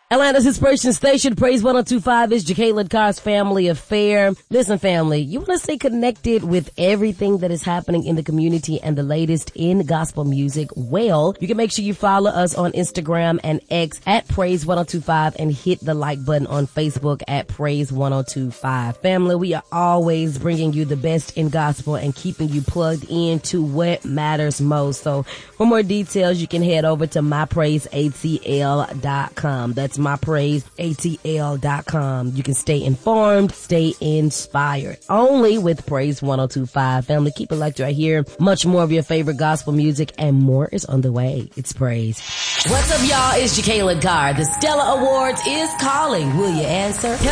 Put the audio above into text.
Atlanta's Inspiration Station, Praise 102.5 is Jacqueline Carr's Family Affair. Listen, family, you want to stay connected with everything that is happening in the community and the latest in gospel music? Well, you can make sure you follow us on Instagram and X at Praise 102.5 and hit the like button on Facebook at Praise 102.5. Family, we are always bringing you the best in gospel and keeping you plugged into what matters most. So for more details, you can head over to mypraiseatl.com. That's mypraiseatl.com. You can stay informed, stay inspired. Only with Praise 102.5. Family, keep it locked right here. Much more of your favorite gospel music and more is on the way. It's Praise. What's up, y'all? It's Jacqueline Carr. The Stella Awards is calling. Will you answer?